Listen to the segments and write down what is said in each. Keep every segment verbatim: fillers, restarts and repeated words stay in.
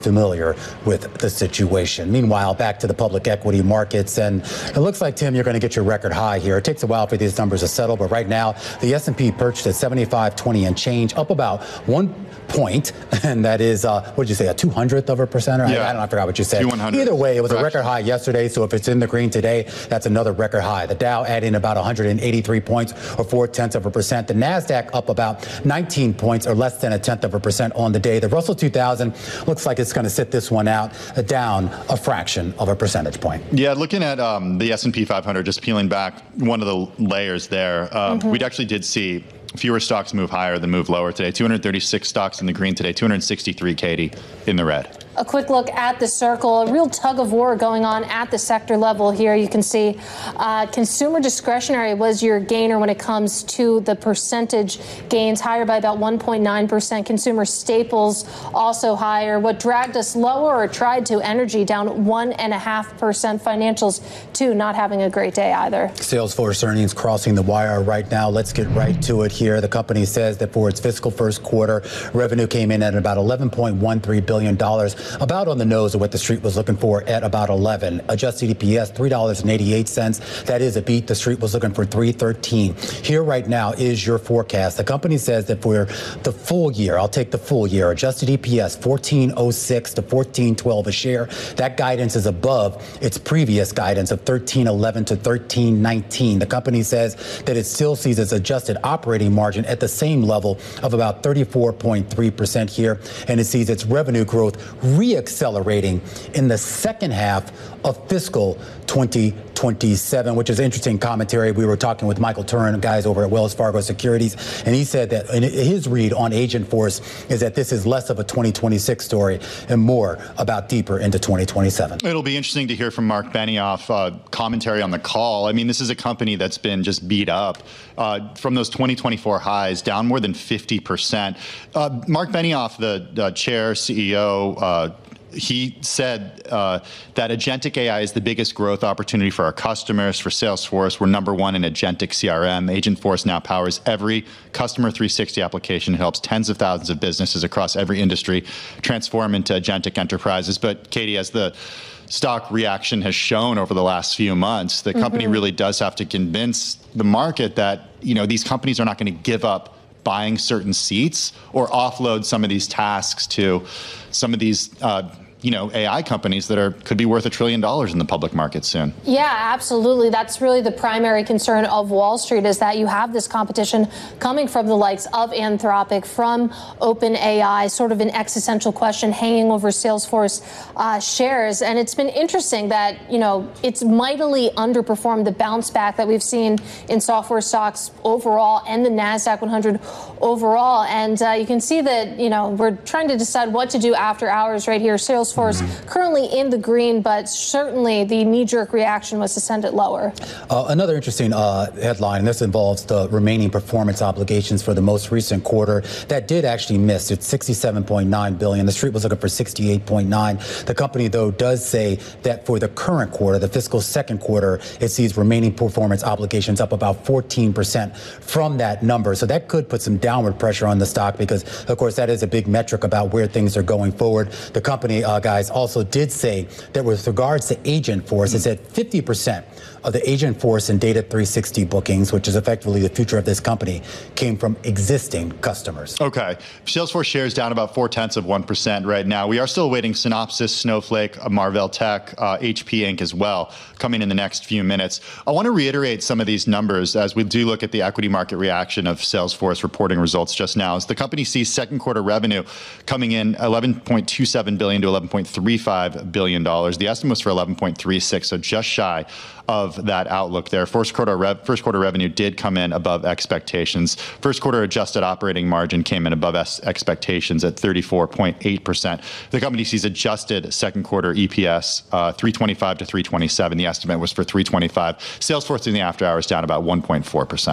familiar with the situation. Meanwhile, back to the public equity markets, and it looks like, Tim, you're going to get your record high here. It takes a while for these numbers to settle, but right now the S and P perched at seventy-five twenty and change, up about one point, and that is, uh, what did you say, a two hundredth of a percent? Or yeah. I, I don't know, I forgot what you said. Either way, it was Correct. a record high yesterday, so if it's in the green today, that's another record high. The Dow adding about one hundred eighty-three points, or four tenths of a percent. The NASDAQ up about nineteen points, or less than a tenth of a percent on the day. The Russell two thousand looks like it's going to sit this one out, uh, down a fraction of a percentage point. Yeah, looking at um, the S and P five hundred, just peeling back one of the layers there, um, mm-hmm. we actually did see fewer stocks move higher than move lower today. two hundred thirty-six stocks in the green today, two hundred sixty-three, Katie, in the red. A quick look at the circle, a real tug of war going on at the sector level here. You can see uh, consumer discretionary was your gainer when it comes to the percentage gains, higher by about one point nine percent. Consumer staples also higher. What dragged us lower or tried to, energy down one point five percent. Financials, too, not having a great day either. Salesforce earnings crossing the wire right now. Let's get right to it here. The company says that for its fiscal first quarter, revenue came in at about eleven point one three billion dollars. About on the nose of what the street was looking for at about eleven. Adjusted E P S, three dollars and eighty-eight cents. That is a beat. The street was looking for three thirteen. Here right now is your forecast. The company says that for the full year, I'll take the full year, adjusted E P S, fourteen oh six to fourteen twelve a share. That guidance is above its previous guidance of thirteen eleven to thirteen nineteen. The company says that it still sees its adjusted operating margin at the same level of about thirty-four point three percent here, and it sees its revenue growth re-accelerating in the second half of fiscal twenty twenty-seven, which is interesting commentary. We were talking with Michael Turin, guys over at Wells Fargo Securities, and he said that in his read on Agentforce is that this is less of a twenty twenty-six story and more about deeper into twenty twenty-seven. It'll be interesting to hear from Mark Benioff uh, commentary on the call. I mean, this is a company that's been just beat up uh, from those twenty twenty-four highs, down more than fifty percent. Uh, Mark Benioff, the uh, chair, C E O, uh, he said uh, that agentic A I is the biggest growth opportunity for our customers. For Salesforce, we're number one in agentic C R M. Agentforce now powers every Customer three sixty application. It helps tens of thousands of businesses across every industry transform into agentic enterprises. But Katie, as the stock reaction has shown over the last few months, the company mm-hmm. really does have to convince the market that, you know, these companies are not going to give up buying certain seats or offload some of these tasks to some of these uh, you know, A I companies that are could be worth a trillion dollars in the public market soon. Yeah, absolutely. That's really the primary concern of Wall Street, is that you have this competition coming from the likes of Anthropic, from OpenAI, sort of an existential question hanging over Salesforce uh, shares. And it's been interesting that, you know, it's mightily underperformed the bounce back that we've seen in software stocks overall and the NASDAQ one hundred overall. And uh, you can see that, you know, we're trying to decide what to do after hours right here. Salesforce Mm-hmm. currently in the green, but certainly the knee-jerk reaction was to send it lower. Uh, another interesting uh, headline, and this involves the remaining performance obligations for the most recent quarter. That did actually miss. It's sixty-seven point nine billion dollars. The street was looking for sixty-eight point nine. The company, though, does say that for the current quarter, the fiscal second quarter, it sees remaining performance obligations up about fourteen percent from that number. So that could put some downward pressure on the stock because, of course, that is a big metric about where things are going forward. The company, uh, guys, also did say that with regards to Agentforce, it said fifty percent of the Agentforce and Data three sixty bookings, which is effectively the future of this company, came from existing customers. Okay. Salesforce shares down about four tenths of one percent right now. We are still waiting Synopsys, Snowflake, Marvell Tech, uh, H P Inc as well, coming in the next few minutes. I want to reiterate some of these numbers as we do look at the equity market reaction of Salesforce reporting results just now. As the company sees second quarter revenue coming in eleven point two seven billion dollars to eleven point three five billion dollars. The estimate was for eleven point three six, so just shy of that outlook there. First quarter, rev first quarter revenue did come in above expectations. First quarter adjusted operating margin came in above expectations at thirty-four point eight percent. The company sees adjusted second quarter E P S uh, three twenty-five to three twenty-seven. The estimate was for three twenty-five. Salesforce in the after hours down about one point four percent.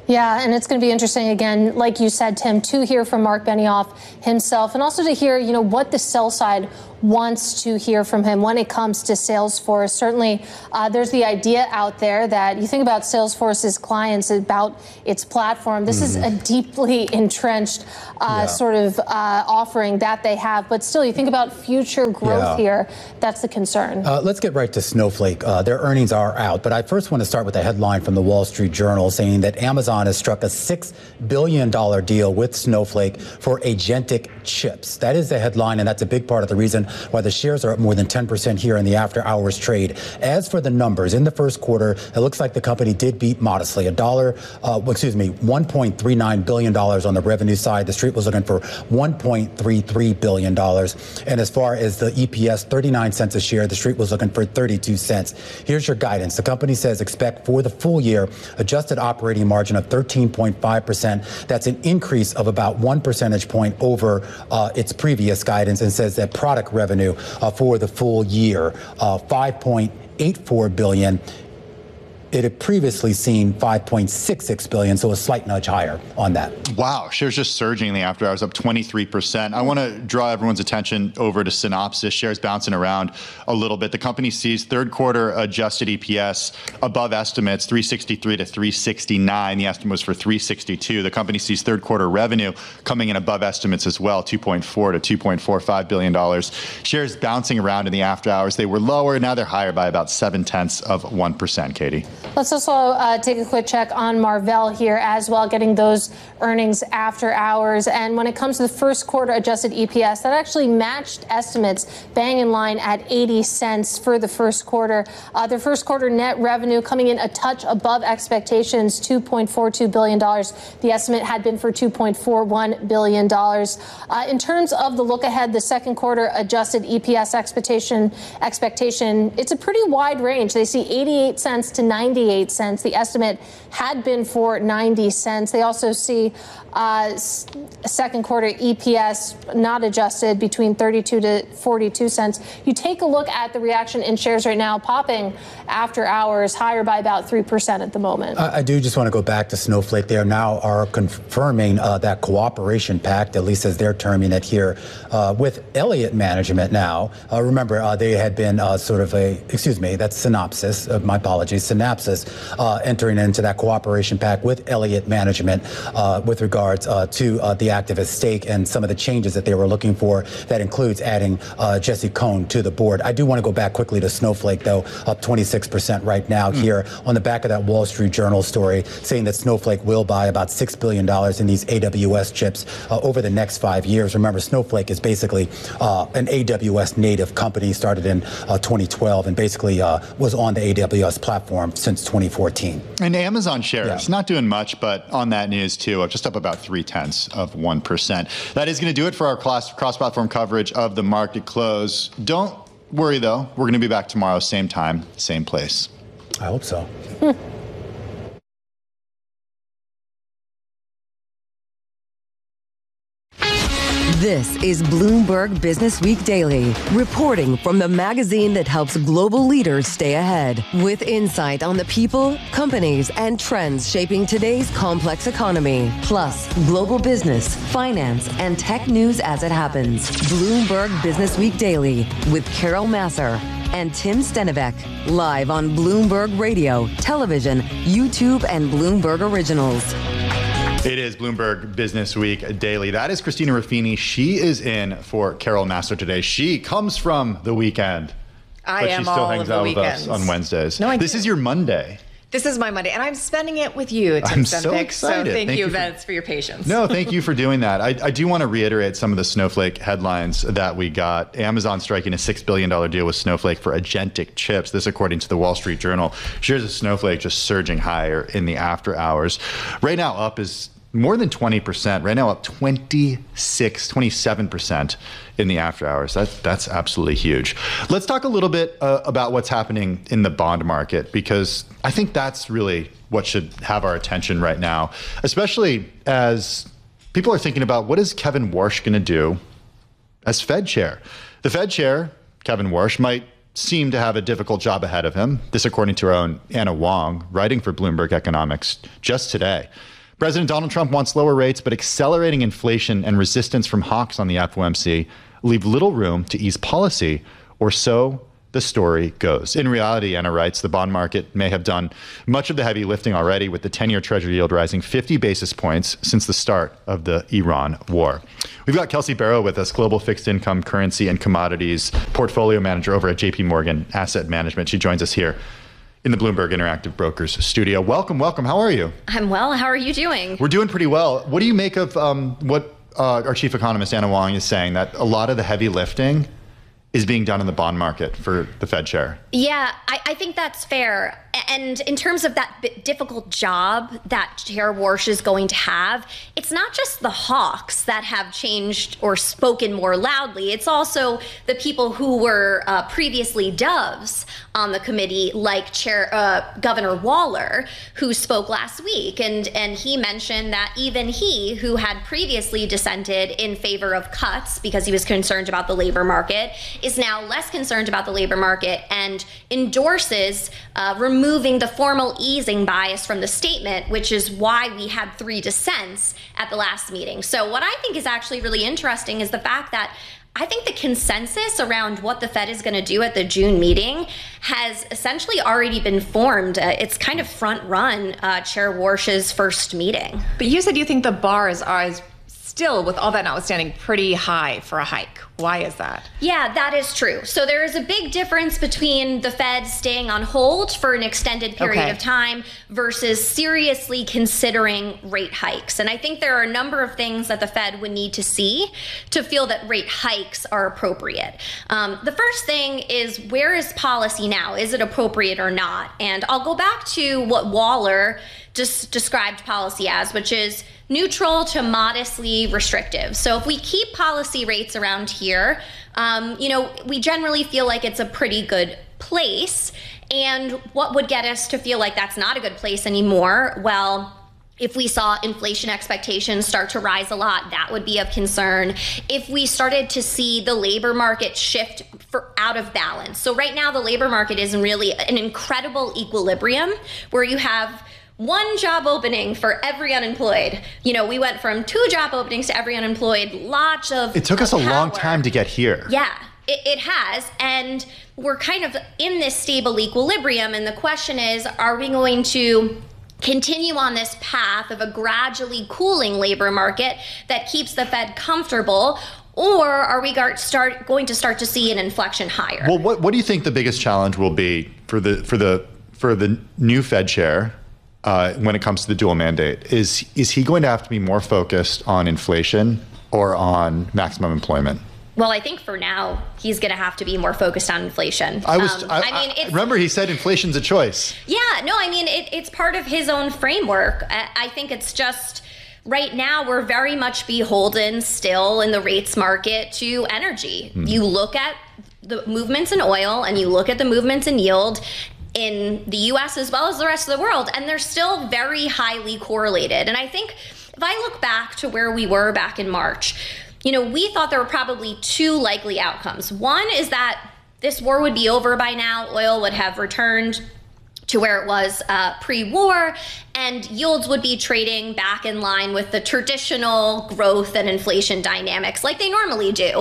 Yeah, and it's going to be interesting, again, like you said, Tim, to hear from Mark Benioff himself, and also to hear, you know, what the sell side wants to hear from him when it comes to Salesforce. Certainly, uh, there's the idea out there that you think about Salesforce's clients, about its platform. This mm-hmm. is a deeply entrenched uh, yeah. sort of uh, offering that they have. But still, you think about future growth yeah. here. That's the concern. Uh, let's get right to Snowflake. Uh, their earnings are out. But I first want to start with a headline from the Wall Street Journal saying that Amazon has struck a six billion dollars deal with Snowflake for agentic chips. That is the headline, and that's a big part of the reason why the shares are up more than ten percent here in the after hours trade. As for the numbers, in the first quarter, it looks like the company did beat modestly. A dollar, uh, excuse me, one point three nine billion dollars on the revenue side. The street was looking for one point three three billion dollars. And as far as the E P S, thirty-nine cents a share, the street was looking for thirty-two cents. Here's your guidance. The company says expect for the full year adjusted operating margin of thirteen point five percent. That's an increase of about one percentage point over uh, its previous guidance, and says that product revenue uh, for the full year, uh, five point eight four billion dollars. It had previously seen five point six six billion dollars, so a slight nudge higher on that. Wow, shares just surging in the after hours, up twenty-three percent. I want to draw everyone's attention over to Synopsys. Shares bouncing around a little bit. The company sees third quarter adjusted E P S above estimates, three sixty-three to three sixty-nine. The estimate was for three sixty-two. The company sees third quarter revenue coming in above estimates as well, two point four to two point four five billion dollars. Shares bouncing around in the after hours. They were lower, now they're higher by about seven tenths of one percent, Katie. Let's also uh, take a quick check on Marvell here as well, getting those earnings after hours. And when it comes to the first quarter adjusted E P S, that actually matched estimates, bang in line at eighty cents for the first quarter. Uh, their first quarter net revenue coming in a touch above expectations, two point four two billion dollars. The estimate had been for two point four one billion dollars. Uh, in terms of the look ahead, the second quarter adjusted E P S expectation, expectation, it's a pretty wide range. They see eighty-eight cents to ninety-eight cents. The estimate had been for ninety cents. They also see uh, second quarter E P S not adjusted between thirty-two to forty-two cents. You take a look at the reaction in shares right now, popping after hours higher by about three percent at the moment. I, I do just want to go back to Snowflake. They are now are confirming uh, that cooperation pact, at least as they're terming it here, uh, with Elliott Management now. Uh, remember, uh, they had been uh, sort of a, excuse me, that's Synopsys, uh, my apologies, Synopsys, uh, entering into that cooperation pact with Elliott Management uh, with regards uh, to uh, the activist stake and some of the changes that they were looking for. That includes adding uh, Jesse Cohn to the board. I do want to go back quickly to Snowflake, though, up twenty-six percent right now mm. here on the back of that Wall Street Journal story saying that Snowflake will buy about six billion dollars in these A W S chips uh, over the next five years. Remember, Snowflake is basically uh, an A W S native company, started in uh, twenty twelve and basically uh, was on the A W S platform since twenty fourteen. And Amazon shares, yeah. not doing much, but on that news too, just up about three tenths of one percent. That is going to do it for our cross-platform coverage of the market close. Don't worry, though. We're going to be back tomorrow, same time, same place. I hope so. This is Bloomberg Business Week Daily, reporting from the magazine that helps global leaders stay ahead, with insight on the people, companies, and trends shaping today's complex economy, plus global business, finance, and tech news as it happens. Bloomberg Business Week Daily with Carol Massar and Tim Stenivek, live on Bloomberg Radio, television, YouTube, and Bloomberg Originals. It is Bloomberg Business Week Daily. That is Christina Ruffini. She is in for Carol Massar today. She comes from the weekend. I but am she still all hangs of the out weekends. with us on Wednesdays. No, I this do. is your Monday. This is my Monday, and I'm spending it with you, Tim I'm so Stenivek. excited. So thank, Thank you, you for- Vince, for your patience. No, thank you for doing that. I, I do want to reiterate some of the Snowflake headlines that we got. Amazon striking a six billion dollars deal with Snowflake for agentic chips. This according to the Wall Street Journal. Shares of Snowflake just surging higher in the after hours. Right now up is more than twenty percent. Right now up twenty-six, twenty-seven percent in the after hours. That, that's absolutely huge. Let's talk a little bit uh, about what's happening in the bond market, because I think that's really what should have our attention right now, especially as people are thinking about what is Kevin Warsh going to do as Fed chair. The Fed chair, Kevin Warsh, might seem to have a difficult job ahead of him. This according to our own Anna Wong, writing for Bloomberg Economics just today. President Donald Trump wants lower rates, but accelerating inflation and resistance from hawks on the F O M C leave little room to ease policy, or so the story goes. In reality, Anna writes, the bond market may have done much of the heavy lifting already, with the ten-year Treasury yield rising fifty basis points since the start of the Iran war. We've got Kelsey Barrow with us, global fixed income, currency, and commodities portfolio manager over at J P Morgan Asset Management. She joins us here in the Bloomberg Interactive Brokers studio. Welcome, welcome. How are you? I'm well. How are you doing? We're doing pretty well. What do you make of um, what uh, our chief economist, Anna Wong, is saying, that a lot of the heavy lifting is being done in the bond market for the Fed chair? Yeah, I, I think that's fair. And in terms of that b- difficult job that Chair Warsh is going to have, it's not just the hawks that have changed or spoken more loudly. It's also the people who were uh, previously doves on the committee, like Chair uh, Governor Waller, who spoke last week. And, and he mentioned that even he, who had previously dissented in favor of cuts because he was concerned about the labor market, is now less concerned about the labor market and endorses uh, removing the formal easing bias from the statement, which is why we had three dissents at the last meeting. So what I think is actually really interesting is the fact that I think the consensus around what the Fed is going to do at the June meeting has essentially already been formed. Uh, it's kind of front run uh, Chair Warsh's first meeting. But you said you think the bars are still, with all that notwithstanding, pretty high for a hike. Why is that? Yeah, that is true. So there is a big difference between the Fed staying on hold for an extended period Okay. of time versus seriously considering rate hikes. And I think there are a number of things that the Fed would need to see to feel that rate hikes are appropriate. Um, the first thing is, where is policy now? Is it appropriate or not? And I'll go back to what Waller just described policy as, which is neutral to modestly restrictive. So if we keep policy rates around here, um, you know, we generally feel like it's a pretty good place. And what would get us to feel like that's not a good place anymore? Well, if we saw inflation expectations start to rise a lot, that would be of concern. If we started to see the labor market shift for out of balance. So right now, the labor market is in really an incredible equilibrium where you have one job opening for every unemployed. You know, we went from two job openings to every unemployed, lots of It took us a of long power. time to get here. Yeah, it, it has. And we're kind of in this stable equilibrium. And the question is, are we going to continue on this path of a gradually cooling labor market that keeps the Fed comfortable? Or are we gar- start going to start to see an inflection higher? Well, what, what do you think the biggest challenge will be for the for the for the new Fed chair uh, when it comes to the dual mandate? Is is he going to have to be more focused on inflation or on maximum employment? Well, I think for now, he's going to have to be more focused on inflation. I was. Um, I, I mean, I- it's, remember he said inflation's a choice. Yeah, no, I mean, it, it's part of his own framework. I, I think it's just right now we're very much beholden still in the rates market to energy. Hmm. You look at the movements in oil and you look at the movements in yield in the U S as well as the rest of the world, and they're still very highly correlated. And I think if I look back to where we were back in March, you know, we thought there were probably two likely outcomes. One is that this war would be over by now, oil would have returned to where it was uh, pre-war, and yields would be trading back in line with the traditional growth and inflation dynamics like they normally do.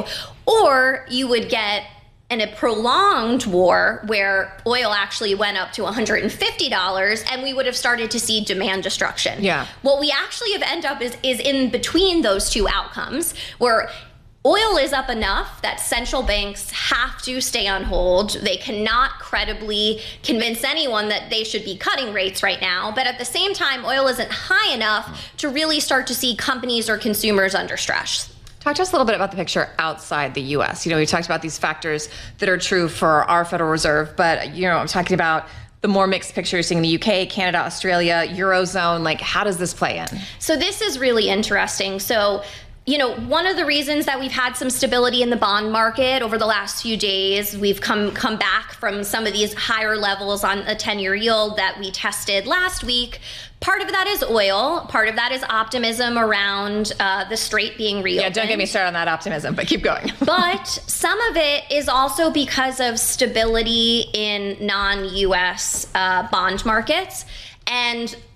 Or you would get in a prolonged war where oil actually went up to one hundred fifty dollars and we would have started to see demand destruction. Yeah. What we actually have ended up is, is in between those two outcomes, where oil is up enough that central banks have to stay on hold. They cannot credibly convince anyone that they should be cutting rates right now. But at the same time, oil isn't high enough to really start to see companies or consumers under stress. Talk to us a little bit about the picture outside the U S. You know, we talked about these factors that are true for our Federal Reserve, but, you know, I'm talking about the more mixed picture you're seeing in the U K, Canada, Australia, Eurozone. Like, how does this play in? So this is really interesting. So, you know, one of the reasons that we've had some stability in the bond market over the last few days, we've come come back from some of these higher levels on a ten-year yield that we tested last week. Part of that is oil. Part of that is optimism around uh, the strait being reopened. Yeah, don't get me started on that optimism, but keep going. But some of it is also because of stability in non-U S uh, bond markets. And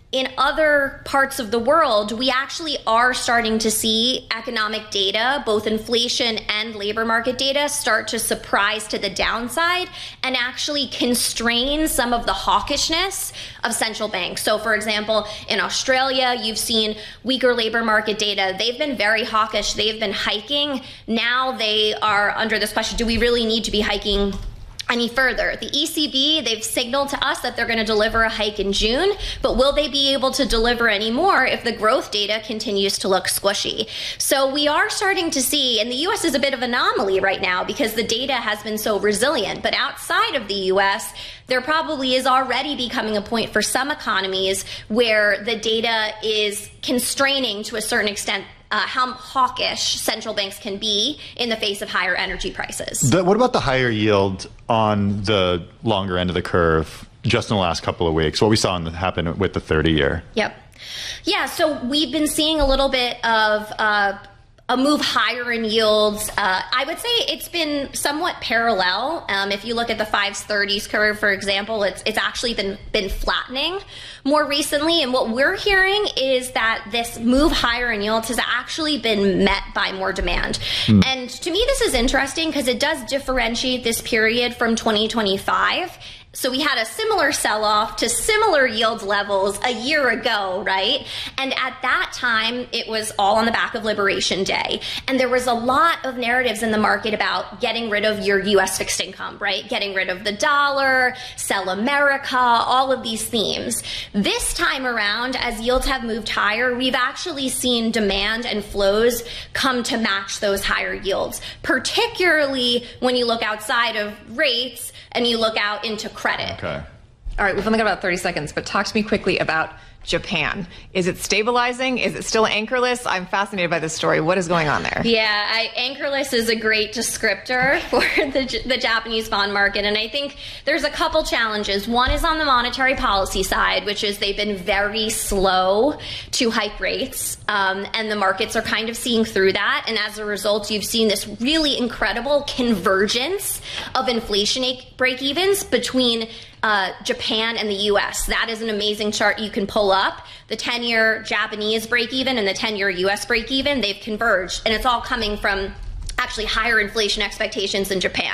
in other parts of the world, we actually are starting to see economic data, both inflation and labor market data, start to surprise to the downside and actually constrain some of the hawkishness of central banks. So, for example, in Australia, you've seen weaker labor market data. They've been very hawkish. They've been hiking. Now they are under this question, do we really need to be hiking any further? The E C B, they've signaled to us that they're going to deliver a hike in June, but will they be able to deliver any more if the growth data continues to look squishy? So we are starting to see, and the U S is a bit of an anomaly right now because the data has been so resilient, but outside of the U S, there probably is already becoming a point for some economies where the data is constraining to a certain extent Uh, how hawkish central banks can be in the face of higher energy prices. The, what about the higher yield on the longer end of the curve just in the last couple of weeks? What we saw in the, happen with the thirty year? Yep. Yeah, so we've been seeing a little bit of uh, a move higher in yields. Uh, I would say it's been somewhat parallel. Um, if you look at the fives thirties curve, for example, it's it's actually been been flattening more recently. And what we're hearing is that this move higher in yields has actually been met by more demand. Mm. And to me, this is interesting because it does differentiate this period from twenty twenty-five. So we had a similar sell-off to similar yield levels a year ago, right? And at that time, it was all on the back of Liberation Day. And there was a lot of narratives in the market about getting rid of your U S fixed income, right? Getting rid of the dollar, sell America, all of these themes. This time around, as yields have moved higher, we've actually seen demand and flows come to match those higher yields, particularly when you look outside of rates and you look out into credit. Okay. All right, we've only got about thirty seconds, but talk to me quickly about Japan. Is it stabilizing? Is it still anchorless? I'm fascinated by this story. What is going on there? Yeah, I, anchorless is a great descriptor for the, the Japanese bond market. And I think there's a couple challenges. One is on the monetary policy side, which is they've been very slow to hike rates. Um, and the markets are kind of seeing through that. And as a result, you've seen this really incredible convergence of inflation break-evens between Uh, Japan and the U S. That is an amazing chart you can pull up. The ten-year Japanese break-even and the ten-year U S break-even, they've converged, and it's all coming from actually higher inflation expectations in Japan.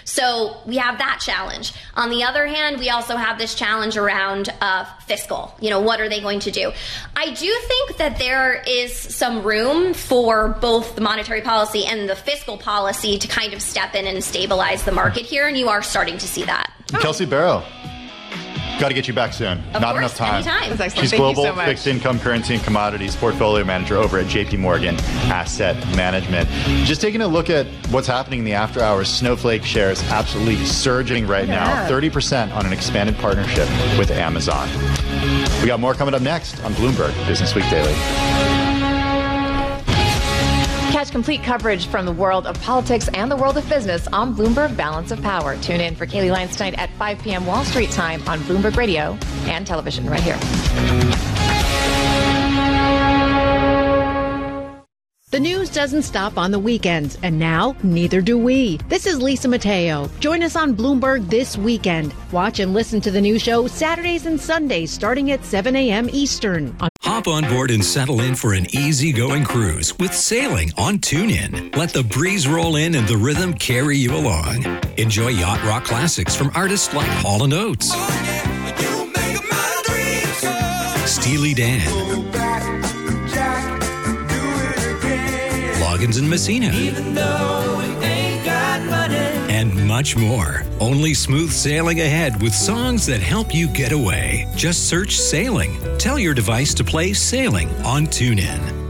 So we have that challenge. On the other hand, we also have this challenge around uh, fiscal. You know, what are they going to do? I do think that there is some room for both the monetary policy and the fiscal policy to kind of step in and stabilize the market here, and you are starting to see that. Oh. Kelsey Barrow, got to get you back soon. Of Not course, enough time. Anytime. That's She's Thank global you so much. fixed income, currency, and commodities portfolio manager over at J P Morgan Asset Management. Just taking a look at what's happening in the after hours, Snowflake shares absolutely surging right Yeah. now, thirty percent on an expanded partnership with Amazon. We got more coming up next on Bloomberg Business Week Daily. Catch complete coverage from the world of politics and the world of business on Bloomberg Balance of Power. Tune in for Kaylee Lyons tonight at five p.m. Wall Street time on Bloomberg Radio and television right here. The news doesn't stop on the weekends, and now neither do we. This is Lisa Mateo. Join us on Bloomberg this weekend. Watch and listen to the new show Saturdays and Sundays starting at seven a.m. Eastern. Hop on board and settle in for an easygoing cruise with sailing on TuneIn. Let the breeze roll in and the rhythm carry you along. Enjoy yacht rock classics from artists like Hall and Oates, Steely Dan, Loggins and Messina, and much more. Only smooth sailing ahead with songs that help you get away. Just search Sailing. Tell your device to play Sailing on TuneIn.